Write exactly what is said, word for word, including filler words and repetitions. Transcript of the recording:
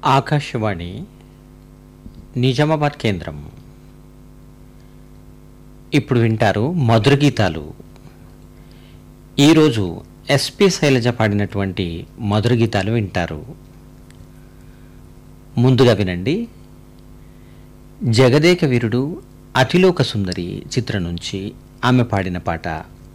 ఆకాశవాణి నిజామాబాద్ కేంద్రం. ఇప్పుడు వింటారు మధుర గీతాలు. ఈరోజు ఎస్పి శైలజ పాడినటువంటి మధుర గీతాలు వింటారు. ముందుగా వినండి, జగదేక వీరుడు అతిలోక సుందరి చిత్రం నుంచి ఆమె పాడిన పాట